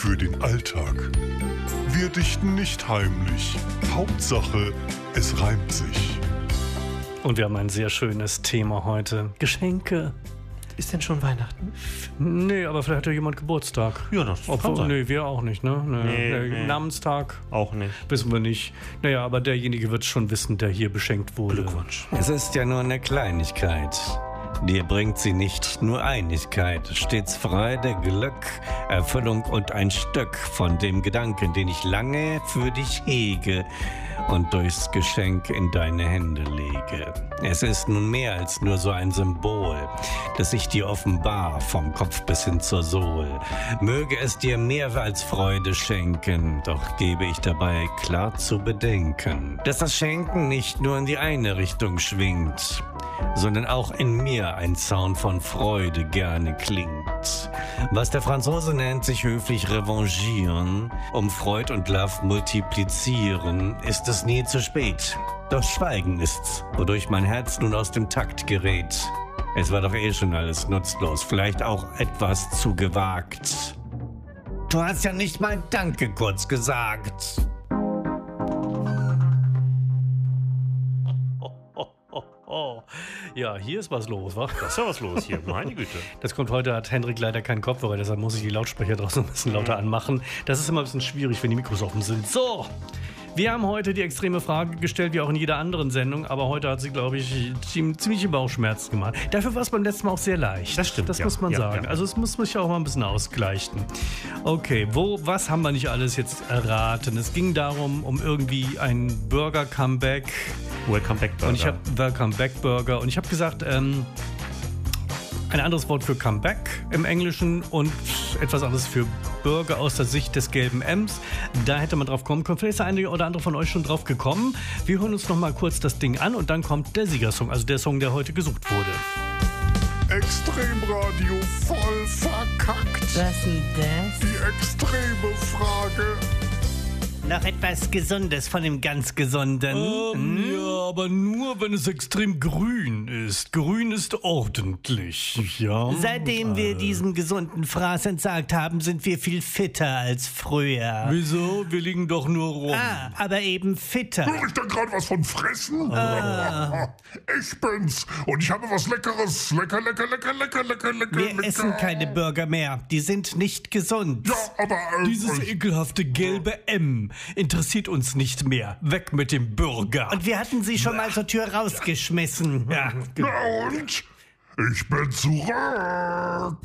für den Alltag. Wir dichten nicht heimlich. Hauptsache, es reimt sich. Und wir haben ein sehr schönes Thema heute. Geschenke. Ist denn schon Weihnachten? Nee, aber vielleicht hat ja jemand Geburtstag. Ja, das kann Obwohl, sein. nee, wir auch nicht, ne? Nee. Namenstag Auch nicht. wissen wir nicht. Naja, aber derjenige wird schon wissen, der hier beschenkt wurde. Glückwunsch. Es ist ja nur eine Kleinigkeit. Dir bringt sie nicht nur Einigkeit, stets Freude, Glück, Erfüllung und ein Stück von dem Gedanken, den ich lange für dich hege und durchs Geschenk in deine Hände lege. Es ist nun mehr als nur so ein Symbol, das ich dir offenbar vom Kopf bis hin zur Sohle. Möge es dir mehr als Freude schenken, doch gebe ich dabei klar zu bedenken, dass das Schenken nicht nur in die eine Richtung schwingt, sondern auch in mir ein Sound von Freude gerne klingt. Was der Franzose nennt, sich höflich revanchieren, um Freud und Love multiplizieren, ist es nie zu spät. Doch Schweigen ist's, wodurch mein Herz nun aus dem Takt gerät. Es war doch eh schon alles nutzlos, vielleicht auch etwas zu gewagt. Du hast ja nicht mal Danke kurz gesagt. Ja, hier ist was los, wa? Da ist ja was los hier, meine Güte. Das kommt heute, hat Hendrik leider keinen Kopfhörer, deshalb muss ich die Lautsprecher draußen ein bisschen lauter anmachen. Das ist immer ein bisschen schwierig, wenn die Mikros offen sind. So, wir haben heute die extreme Frage gestellt, wie auch in jeder anderen Sendung, aber heute hat sie, glaube ich, ziemliche Bauchschmerzen gemacht. Dafür war es beim letzten Mal auch sehr leicht. Das stimmt, Das ja. muss man Ja, sagen. ja. Also es muss mich auch mal ein bisschen ausgleichen. Okay, was haben wir nicht alles jetzt erraten? Es ging darum, um irgendwie ein Burger-Comeback. Welcome back, Burger. Und ich habe Welcome Back Burger und ich habe gesagt, ein anderes Wort für Comeback im Englischen und etwas anderes für Burger aus der Sicht des gelben M's. Da hätte man drauf kommen können. Vielleicht ist der eine oder andere von euch schon drauf gekommen. Wir hören uns noch mal kurz das Ding an und dann kommt der Siegersong, also der Song, der heute gesucht wurde. Extremradio voll verkackt. Was denn das? Die extreme Frage. Noch etwas Gesundes von dem ganz Gesunden. Ja, aber nur, wenn es extrem grün ist. Grün ist ordentlich, ja. Seitdem wir diesem gesunden Fraß entsagt haben, sind wir viel fitter als früher. Wieso? Wir liegen doch nur rum. Ah, aber eben fitter. Höre ich da gerade was von Fressen? Ich bin's. Und ich habe was Leckeres. Lecker. Wir essen keine Burger mehr. Die sind nicht gesund. Ja, aber... Dieses ekelhafte gelbe M interessiert uns nicht mehr. Weg mit dem Burger. Und wir hatten sie schon mal zur Tür rausgeschmissen. Ja. Na und? Ich bin zurück.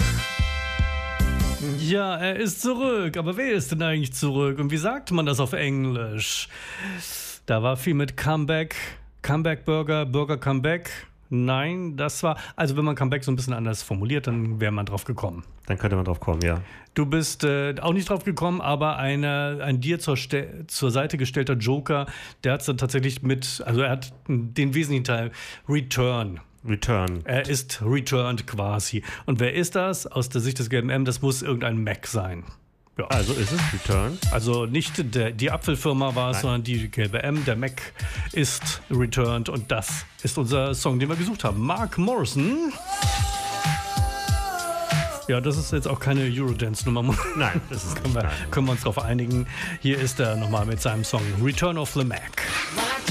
Ja, er ist zurück. Aber wer ist denn eigentlich zurück? Und wie sagt man das auf Englisch? Da war viel mit Comeback. Comeback Burger, Burger Comeback. Nein, das war... Also wenn man Comeback so ein bisschen anders formuliert, dann wäre man drauf gekommen. Dann könnte man drauf kommen, ja. Du bist auch nicht drauf gekommen, aber ein dir zur Seite gestellter Joker, der hat es dann tatsächlich also er hat den wesentlichen Teil Return. Er ist returned quasi. Und wer ist das? Aus der Sicht des gelben M, das muss irgendein Mac sein. Ja. Also ist es Return? Also nicht die Apfelfirma war es, sondern die gelbe M. Der Mac ist returned und das ist unser Song, den wir gesucht haben. Mark Morrison. Ja, das ist jetzt auch keine Eurodance-Nummer. Nein, das ist können wir uns darauf einigen. Hier ist er nochmal mit seinem Song Return of the Mac.